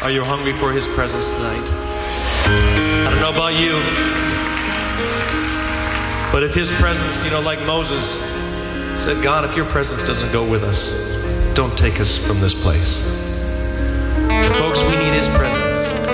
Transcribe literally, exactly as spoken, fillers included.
Are you hungry for his presence tonight? I don't know about you, but if his presence, you know, like Moses said, God, if your presence doesn't go with us, don't take us from this place. And folks, we need his presence.